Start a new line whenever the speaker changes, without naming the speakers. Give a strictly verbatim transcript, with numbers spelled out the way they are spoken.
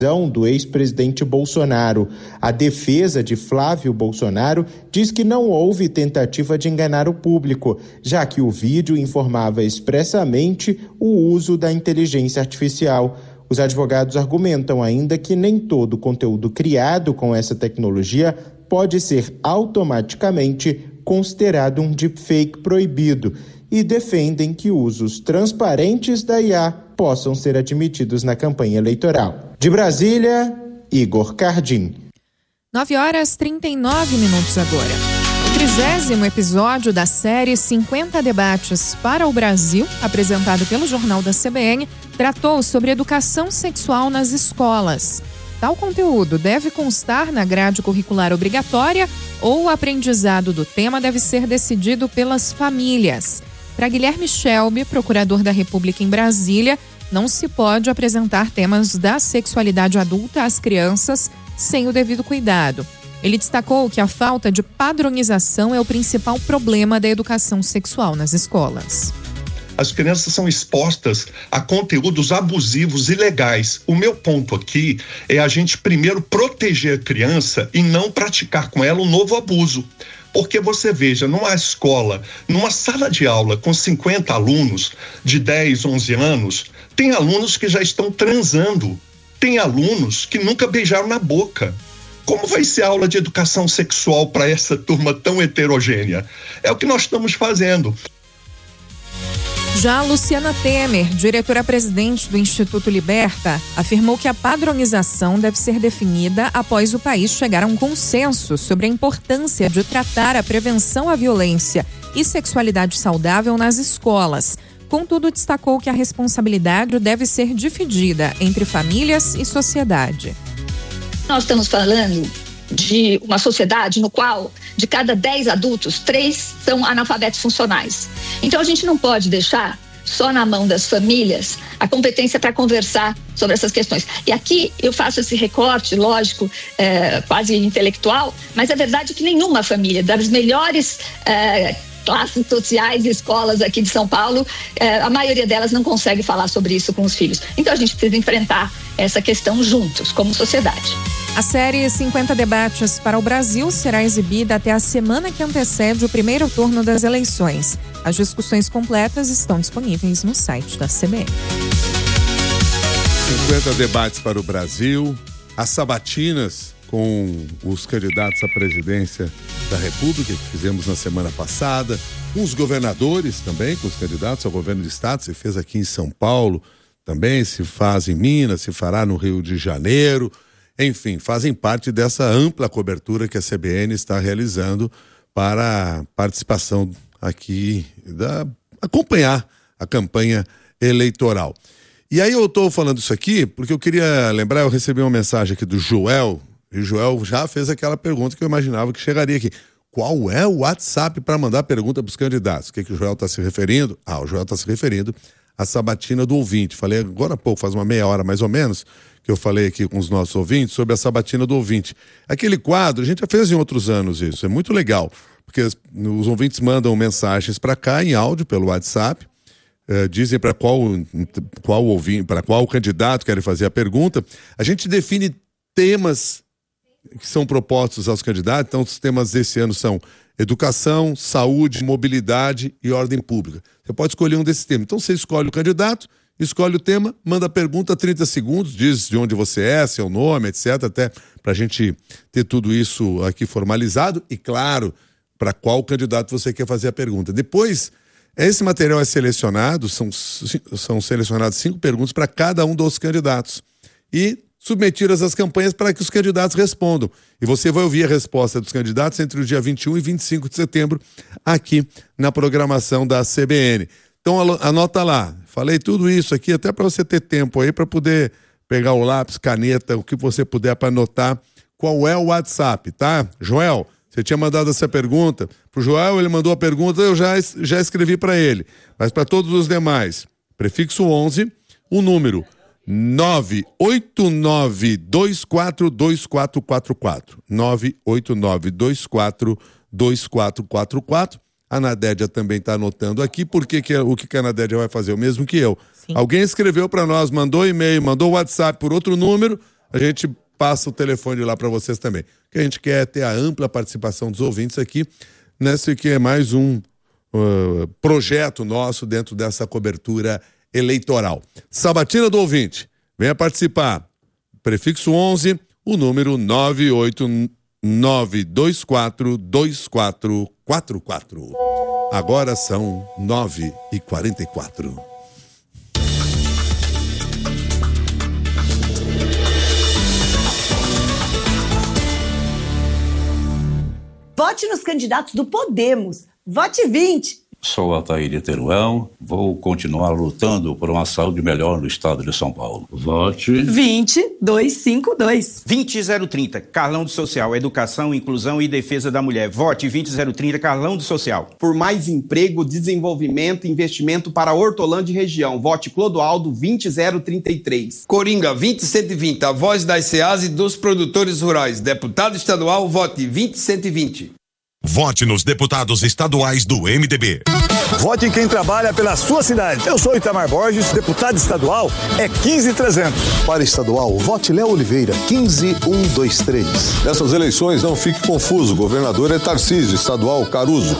do ex-presidente Bolsonaro. A defesa de Flávio Bolsonaro diz que não houve tentativa de enganar o público, já que o vídeo informava expressamente o uso da inteligência artificial. Os advogados argumentam ainda que nem todo conteúdo criado com essa tecnologia pode ser automaticamente considerado um deepfake proibido e defendem que usos transparentes da I A possam ser admitidos na campanha eleitoral. De Brasília, Igor Cardim.
nove horas e trinta e nove minutos agora. O trigésimo episódio da série cinquenta Debates para o Brasil, apresentado pelo Jornal da C B N, tratou sobre educação sexual nas escolas. Tal conteúdo deve constar na grade curricular obrigatória ou o aprendizado do tema deve ser decidido pelas famílias. Para Guilherme Shelby, procurador da República em Brasília, não se pode apresentar temas da sexualidade adulta às crianças sem o devido cuidado. Ele destacou que a falta de padronização é o principal problema da educação sexual nas escolas.
As crianças são expostas a conteúdos abusivos e ilegais. O meu ponto aqui é a gente primeiro proteger a criança e não praticar com ela um novo abuso. Porque você veja, numa escola, numa sala de aula com cinquenta alunos de dez, onze anos, tem alunos que já estão transando, tem alunos que nunca beijaram na boca. Como vai ser a aula de educação sexual para essa turma tão heterogênea? É o que nós estamos fazendo.
Já Luciana Temer, diretora-presidente do Instituto Liberta, afirmou que a padronização deve ser definida após o país chegar a um consenso sobre a importância de tratar a prevenção à violência e sexualidade saudável nas escolas. Contudo, destacou que a responsabilidade deve ser dividida entre famílias e sociedade.
Nós estamos falando de uma sociedade no qual, de cada dez adultos, três são analfabetos funcionais. Então, a gente não pode deixar só na mão das famílias a competência para conversar sobre essas questões. E aqui eu faço esse recorte, lógico, é, quase intelectual, mas a verdade é que nenhuma família, das melhores é, classes sociais e escolas aqui de São Paulo, é, a maioria delas não consegue falar sobre isso com os filhos. Então, a gente precisa enfrentar essa questão juntos, como sociedade.
A série cinquenta Debates para o Brasil será exibida até a semana que antecede o primeiro turno das eleições. As discussões completas estão disponíveis no site da C B N.
cinquenta Debates para o Brasil, as sabatinas com os candidatos à presidência da República que fizemos na semana passada, com os governadores também, com os candidatos ao governo do estado, se fez aqui em São Paulo, também se faz em Minas, se fará no Rio de Janeiro. Enfim, fazem parte dessa ampla cobertura que a C B N está realizando para a participação aqui, da, acompanhar a campanha eleitoral. E aí eu estou falando isso aqui porque eu queria lembrar, eu recebi uma mensagem aqui do Joel, e o Joel já fez aquela pergunta que eu imaginava que chegaria aqui. Qual é o WhatsApp para mandar pergunta para os candidatos? O que, que o Joel está se referindo? Ah, o Joel está se referindo à sabatina do ouvinte. Falei agora há pouco, faz uma meia hora mais ou menos, que eu falei aqui com os nossos ouvintes sobre a sabatina do ouvinte. Aquele quadro, a gente já fez em outros anos isso, é muito legal, porque os ouvintes mandam mensagens para cá em áudio pelo WhatsApp, eh, dizem para qual, qual ouvinte, para qual candidato querem fazer a pergunta. A gente define temas que são propostos aos candidatos, então os temas desse ano são educação, saúde, mobilidade e ordem pública. Você pode escolher um desses temas. Então você escolhe o candidato, escolhe o tema, manda a pergunta, trinta segundos, diz de onde você é, seu nome, etcétera, até para a gente ter tudo isso aqui formalizado e, claro, para qual candidato você quer fazer a pergunta. Depois, esse material é selecionado, são, são selecionadas cinco perguntas para cada um dos candidatos e submetidas às campanhas para que os candidatos respondam. E você vai ouvir a resposta dos candidatos entre o dia vinte e um e vinte e cinco de setembro aqui na programação da C B N. Então anota lá, falei tudo isso aqui até para você ter tempo aí para poder pegar o lápis, caneta, o que você puder para anotar qual é o WhatsApp, tá? Joel, você tinha mandado essa pergunta pro Joel, ele mandou a pergunta, eu já, já escrevi para ele. Mas para todos os demais, prefixo onze, o número nove oito nove dois quatro dois quatro quatro quatro. nove oito nove dois quatro dois quatro quatro quatro. A Nadédia também está anotando aqui, porque que, o que a Nadédia vai fazer? O mesmo que eu. Sim. Alguém escreveu para nós, mandou e-mail, mandou WhatsApp por outro número, a gente passa o telefone lá para vocês também. Que a gente quer ter a ampla participação dos ouvintes aqui, nesse que é mais um uh, projeto nosso dentro dessa cobertura eleitoral. Sabatina do ouvinte, venha participar. Prefixo onze, o número nove oito nove dois quatro dois quatro quatro quatro. Agora são nove e quarenta e quatro.
Vote nos candidatos do Podemos. Vote vinte.
Sou Altair Teruel, vou continuar lutando por uma saúde melhor no estado de São Paulo. Vote
vinte, dois cinco dois.
vinte zero trinta, Carlão do Social, Educação, Inclusão e Defesa da Mulher. Vote vinte zero trinta, Carlão do Social.
Por mais emprego, desenvolvimento e investimento para Hortolândia e região. Vote Clodoaldo vinte zero trinta e três.
Coringa vinte cento e vinte, a voz das C E A S e dos produtores rurais. Deputado estadual, vote vinte cento e vinte.
Vote nos deputados estaduais do M D B.
Vote em quem trabalha pela sua cidade. Eu sou Itamar Borges, deputado estadual é quinze trezentos.
Para estadual, vote Léo Oliveira, quinze um dois três.
Nessas eleições, não fique confuso. O governador é Tarcísio, estadual Caruso,